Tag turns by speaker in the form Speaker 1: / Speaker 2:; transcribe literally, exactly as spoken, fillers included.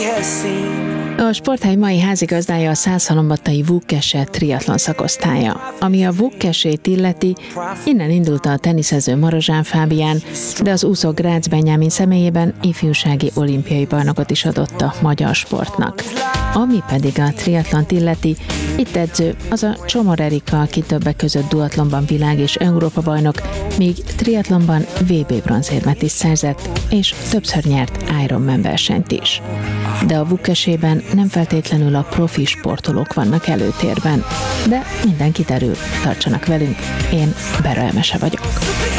Speaker 1: A Sporthely mai házigazdája a Szászhalombattai Vukkese triatlon szakosztálya. Ami a Vukkesét illeti, innen indult a teniszező Marozsán Fábián, de az úszó Grácz Benyámin személyében ifjúsági olimpiai bajnokot is adott a magyar sportnak. Ami pedig a triatlont illeti, itt edző az a Csomor Erika, aki többek között duatlonban világ- és Európa bajnok, míg triatlonban vé bé bronzérmet is szerzett, és többször nyert Ironman versenyt is. De a Vukkesében nem feltétlenül a profi sportolók vannak előtérben, de minden kiderül, tartsanak velünk, én Bera Emese vagyok.